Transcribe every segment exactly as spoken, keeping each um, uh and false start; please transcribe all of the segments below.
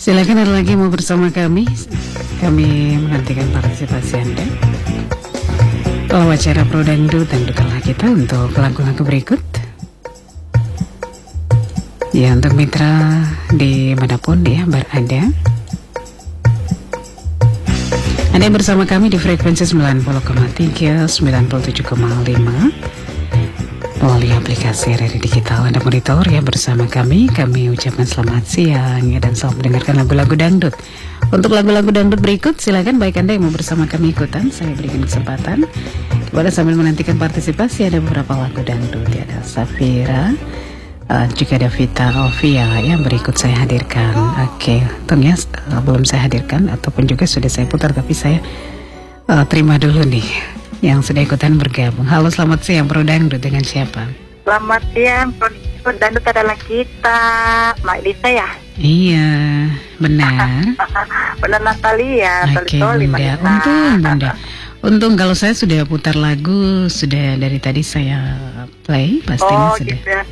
Silakan ada lagi mau bersama kami. Kami menantikan partisipasi Anda. Kalau acara Pro Dangdut dan dukalah kita untuk lagu-lagu berikut. Ya, untuk mitra dimanapun dia berada, Anda bersama kami di frekuensi sembilan puluh koma tiga, sembilan puluh tujuh koma lima melalui aplikasi Radio Digital. Anda monitor ya bersama kami. Kami ucapkan selamat siang ya, dan selamat mendengarkan lagu-lagu dangdut. Untuk lagu-lagu dangdut berikut, silakan baik Anda yang mau bersama kami ikutan. Saya berikan kesempatan kepada sambil menantikan partisipasi. Ada beberapa lagu dangdut ya, ada Safira, Uh, juga ada Vita Alvia yang berikut saya hadirkan. Oke, okay. Tunggu ya, uh, belum saya hadirkan ataupun juga sudah saya putar, tapi saya uh, terima dulu nih yang sudah ikutan bergabung. Halo, selamat siang Pro Dangdut, dengan siapa? Selamat siang Pro Dangdut, adalah kita, Mak Lisa ya? Iya, benar. Benar Natalia. Oke, okay, Bunda. Untung Bunda. Untung kalau saya sudah putar lagu, sudah dari tadi saya play, pastinya oh, sudah. Gitu ya.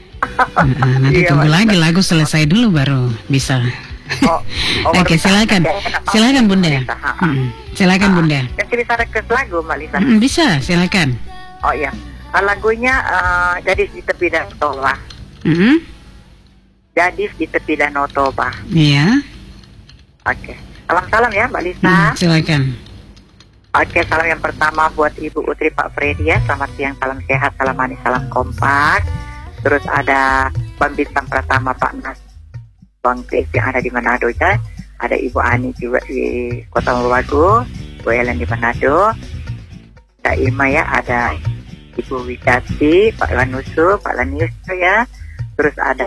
Nah, nanti iya, tunggu lagi lagu selesai dulu baru bisa. Oh, oh, Oke, silakan, silakan Bunda. Hmm, silakan Bunda. Yang bisa request lagu, Mbak Lisa? Hmm, bisa, silakan. Oh iya, lagunya uh, Gadis di Tepi Danau Toba. Hmm? Gadis di Tepi Danau Toba. Iya. Oke, salam-salam ya Mbak Lisa. Hmm, silakan. Oke, salam yang pertama buat Ibu Utri, Pak Freddy ya. Selamat siang, salam sehat, salam manis, salam kompak. Terus ada Bang Bintang Pratama, Pak Nas, Bang Klik yang ada di Manado ya. Ada Ibu Ani juga di Kota Mobagu, Bu Ellen di Manado. Ada Ima ya, ada Ibu Widati, Pak Lanusu, Pak Lanius ya. Terus ada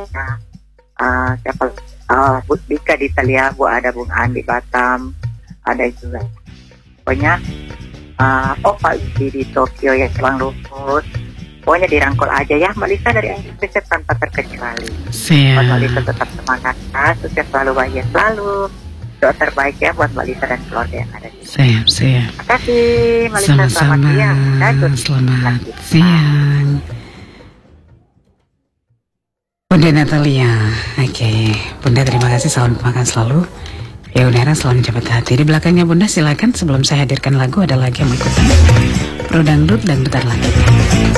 uh, siapa? Uh, Bu Dika di Italia, Bu ada Bung Andi Batam, ada juga. Pokoknya uh, oh Pak Yudi di Tokyo ya, Bang Lupus. Pokoknya dirangkul aja ya Mbak Lisa dari Indonesia tanpa terkecuali. Siap. Mbak Lisa tetap semangat, sukses selalu, bahagia selalu. Doa terbaik ya buat Mbak Lisa dan keluarga yang ada di sini. Siap, siap. Terima kasih Mbak Lisa. Sama-sama. Selamat siang. Dan selamat siang. Bunda Natalia. Oke, Bunda terima kasih, salam makan selalu. Ya udara selalu menjabat hati. Di belakangnya Bunda silakan, sebelum saya hadirkan lagu ada lagi yang mengikuti Pro Dangdut dan bentar lagi.